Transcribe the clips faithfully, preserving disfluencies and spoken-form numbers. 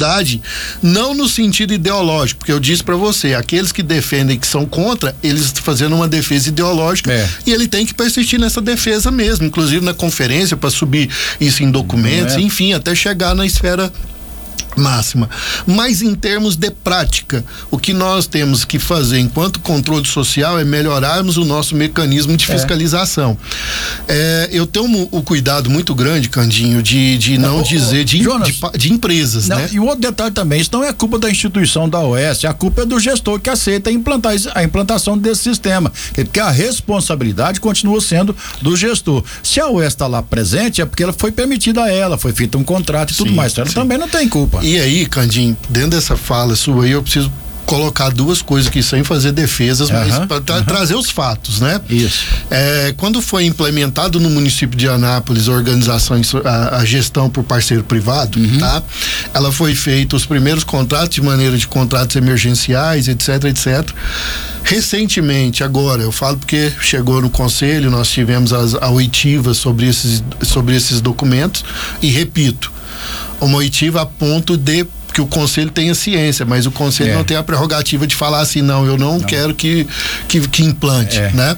responsabilidade, não no sentido ideológico, porque eu disse para você, aqueles que defendem que são contra, eles estão fazendo uma defesa ideológica é. e ele tem que persistir nessa defesa mesmo, inclusive na conferência para subir isso em documentos, é. enfim, até chegar na esfera máxima. Mas em termos de prática, o que nós temos que fazer enquanto controle social é melhorarmos o nosso mecanismo de fiscalização. É, eu tenho um, um cuidado muito grande, Candinho, de, de não oh, dizer de, Jonas, de, de empresas, não, né? E um outro detalhe também, isso não é culpa da instituição da O S, a culpa é do gestor que aceita implantar a implantação desse sistema, porque a responsabilidade continua sendo do gestor. Se a O S está lá presente, é porque ela foi permitida a ela, foi feito um contrato e sim, tudo mais, ela sim. também não tem culpa. E aí, Candinho, dentro dessa fala sua aí, eu preciso colocar duas coisas aqui sem fazer defesas, uhum, mas para tra- uhum. trazer os fatos, né? Isso. É, quando foi implementado no município de Anápolis a organização, a, a gestão por parceiro privado, uhum. tá? Ela foi feita os primeiros contratos de maneira de contratos emergenciais, etc, etcétera. Recentemente, agora, eu falo porque chegou no conselho, nós tivemos as, a oitiva sobre esses, sobre esses documentos e repito, uma oitiva a ponto de que o conselho tenha ciência, mas o conselho é. não tem a prerrogativa de falar assim, não, eu não, não. quero que, que, que implante, é. né?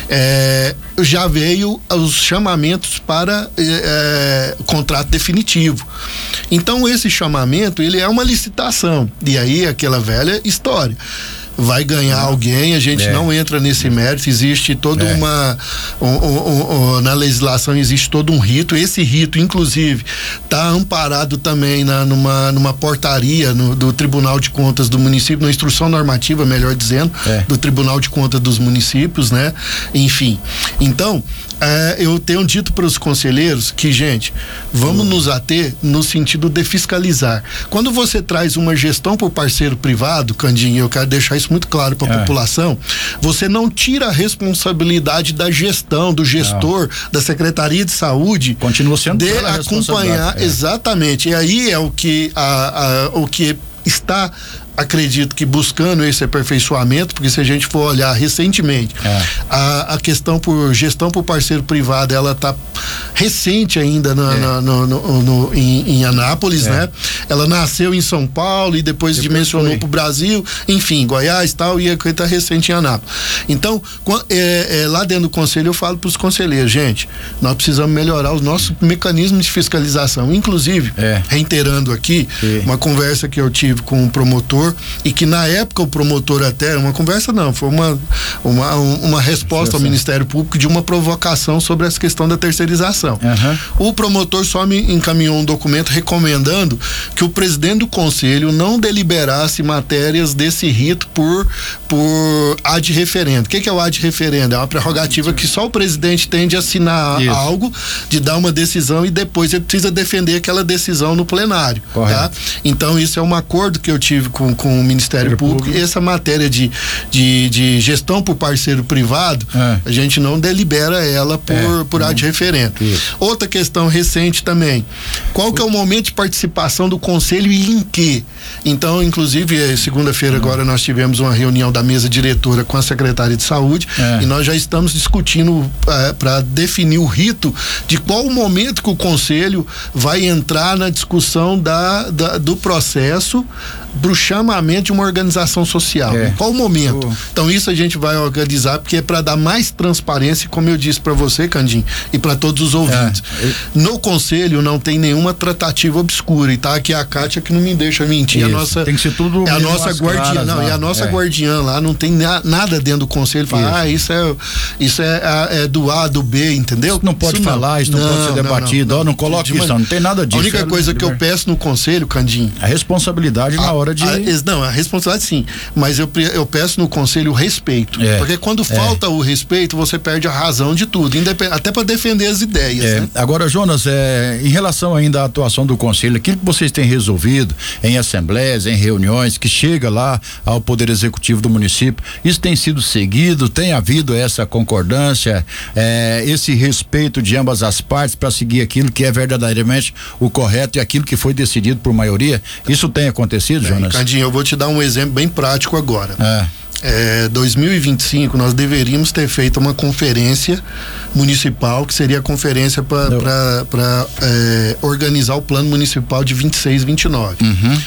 É, já veio os chamamentos para é, contrato definitivo. Então esse chamamento, ele é uma licitação, e aí aquela velha história. Vai ganhar alguém, a gente é. não entra nesse mérito, existe toda é. uma um, um, um, na legislação existe todo um rito, esse rito inclusive está amparado também na, numa, numa portaria no, do Tribunal de Contas do município, na instrução normativa, melhor dizendo, é. do Tribunal de Contas dos municípios, né? Enfim, então é, eu tenho dito para os conselheiros que, gente, vamos uhum. nos ater no sentido de fiscalizar. Quando você traz uma gestão por parceiro privado, Candinho, eu quero deixar isso muito claro para a é. população, você não tira a responsabilidade da gestão, do gestor, não. da Secretaria de Saúde, continua sendo de acompanhar, é. exatamente, e aí é o que a, a, o que está, acredito que buscando esse aperfeiçoamento, porque se a gente for olhar recentemente, é. a, a questão por gestão por parceiro privado, ela está recente ainda na, é. na, no, no, no, em, em Anápolis, é. né? Ela nasceu em São Paulo e depois, depois dimensionou para o Brasil, enfim, Goiás e tal, e está recente em Anápolis. Então, é, é, lá dentro do conselho eu falo para os conselheiros, gente, nós precisamos melhorar os nossos mecanismos de fiscalização, inclusive, é. reiterando aqui, Sim. uma conversa que eu tive com o promotor, e que na época o promotor até, uma conversa não, foi uma, uma, uma resposta ao Ministério Público de uma provocação sobre essa questão da terceirização. Uhum. O promotor só me encaminhou um documento recomendando que o presidente do conselho não deliberasse matérias desse rito por, por ad referendo. O que, que é o ad referendo? É uma prerrogativa que só o presidente tem de assinar Isso. algo, de dar uma decisão e depois ele precisa defender aquela decisão no plenário. Tá? Então isso é um acordo que eu tive com com o Ministério Público, Público. Essa matéria de, de, de gestão por parceiro privado, é. a gente não delibera ela por, é. por ad referendo. Isso. Outra questão recente também, qual que é o momento de participação do conselho e em que? Então, inclusive, segunda-feira uhum. agora nós tivemos uma reunião da mesa diretora com a secretária de saúde é. e nós já estamos discutindo é, para definir o rito de qual o momento que o conselho vai entrar na discussão da, da, do processo para o chamamento de uma organização social. É. Em qual momento? Oh. Então isso a gente vai organizar porque é para dar mais transparência, como eu disse para você, Candim, e para todos os ouvintes. É. No conselho não tem nenhuma tratativa obscura e tá aqui a Kátia que não me deixa mentir. A nossa, tem que ser tudo é a nossa guardiã, não, e a nossa é. guardiã lá não tem na, nada dentro do conselho fala, isso. ah, isso é isso é, é do A, do B, entendeu? Isso não pode isso falar, não. isso não, não pode ser debatido, não, não, não, não coloque isso, não, não tem nada disso. A única coisa que eu peço no conselho, Candim, a responsabilidade a, na hora de a, não, a responsabilidade sim, mas eu, eu peço no conselho o respeito, é, porque quando é. falta o respeito, você perde a razão de tudo, até para defender as ideias. É. Né? Agora, Jonas, é, em relação ainda à atuação do conselho, aquilo que vocês têm resolvido em assembleias, em reuniões, que chega lá ao Poder Executivo do município, isso tem sido seguido, tem havido essa concordância, é, esse respeito de ambas as partes para seguir aquilo que é verdadeiramente o correto e aquilo que foi decidido por maioria? Isso tem acontecido, Bem, Jonas? Candinho, eu vou te dar um exemplo bem prático agora. É. É, dois mil e vinte e cinco nós deveríamos ter feito uma conferência municipal, que seria a conferência para é, organizar o plano municipal de vinte e seis, vinte e nove. Uhum.